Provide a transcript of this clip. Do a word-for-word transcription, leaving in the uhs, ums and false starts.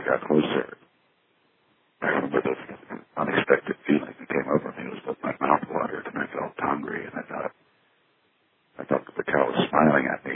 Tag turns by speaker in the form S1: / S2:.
S1: got closer, I remember this unexpected feeling that came over me. It was that my mouth watered and I felt hungry, and I thought, I thought that the cow was smiling at me.